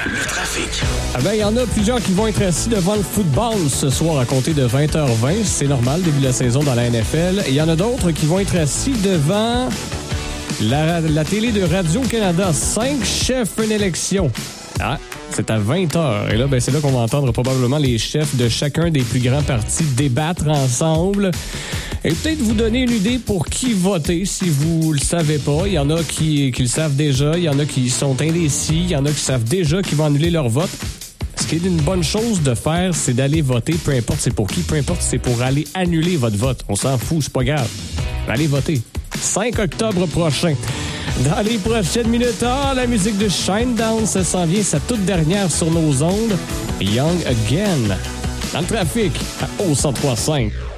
le trafic. Ah ben, il y en a plusieurs qui vont être assis devant le football ce soir à compter de 20h20. C'est normal, début de la saison dans la NFL. Et il y en a d'autres qui vont être assis devant la télé de Radio-Canada. 5 chefs, une élection. Ah, c'est à 20h. Et là, ben, c'est là qu'on va entendre probablement les chefs de chacun des plus grands partis débattre ensemble. Et peut-être vous donner une idée pour qui voter si vous le savez pas. Il y en a qui le savent déjà, il y en a qui sont indécis, il y en a qui savent déjà qu'ils vont annuler leur vote. Ce qui est une bonne chose de faire, c'est d'aller voter, peu importe c'est pour qui, peu importe c'est pour aller annuler votre vote. On s'en fout, c'est pas grave. Allez voter. 5 octobre prochain. Dans les prochaines minutes, la musique de Shinedown, ça s'en vient, sa toute dernière sur nos ondes. Young Again. Dans le trafic, au 103.5.